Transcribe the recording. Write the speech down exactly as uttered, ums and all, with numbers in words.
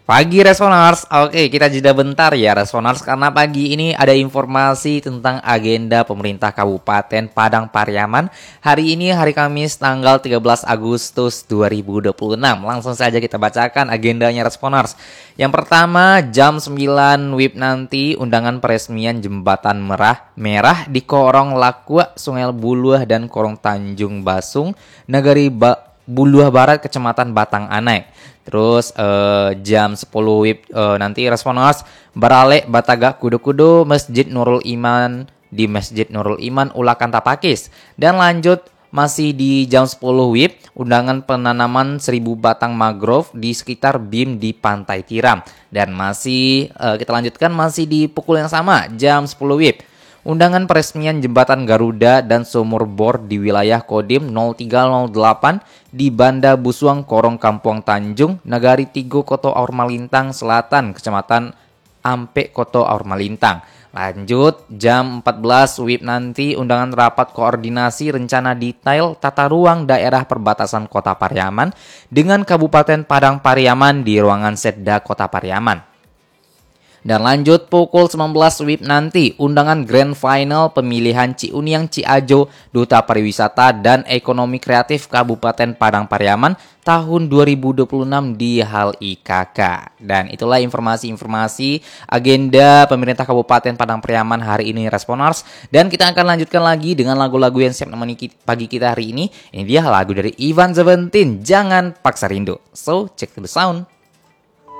Pagi Resoners, oke kita jeda bentar ya Resoners karena pagi ini ada informasi tentang agenda pemerintah Kabupaten Padang Pariaman. Hari ini hari Kamis tanggal tiga belas Agustus dua ribu dua puluh enam. Langsung saja kita bacakan agendanya Resoners. Yang pertama jam sembilan W I B nanti undangan peresmian Jembatan Merah Merah di Korong Lakua, Sungai Buluah dan Korong Tanjung Basung, Nagari ba- Buluah Barat, Kecamatan Batang Anai. Terus eh, jam sepuluh W I B eh, nanti Responers beralih Bataga Kudu-Kudu Masjid Nurul Iman di Masjid Nurul Iman Ulakan Tapakis. Dan lanjut masih di jam sepuluh W I B undangan penanaman seribu batang mangrove di sekitar B I M di Pantai Tiram. Dan masih eh, kita lanjutkan masih di pukul yang sama jam sepuluh W I B. Undangan peresmian Jembatan Garuda dan sumur bor di wilayah Kodim nol tiga nol delapan di Banda Busuang, Korong Kampung Tanjung, Nagari Tigo, Koto Aur Malintang Selatan, Kecamatan Ampe, Koto Aur Malintang. Lanjut, jam empat belas W I B nanti undangan rapat koordinasi rencana detail tata ruang daerah perbatasan Kota Pariaman dengan Kabupaten Padang Pariaman di ruangan Setda Kota Pariaman. Dan lanjut pukul sembilan belas W I B nanti undangan Grand Final pemilihan Ciuniang Ciajo Duta Pariwisata dan Ekonomi Kreatif Kabupaten Padang Pariaman tahun dua ribu dua puluh enam di Hal I K K. Dan itulah informasi-informasi agenda pemerintah Kabupaten Padang Pariaman hari ini Responers. Dan kita akan lanjutkan lagi dengan lagu-lagu yang siap menemani pagi kita hari ini. Ini dia lagu dari Ivan Seventeen, Jangan Paksa Rindu. So, check the sound.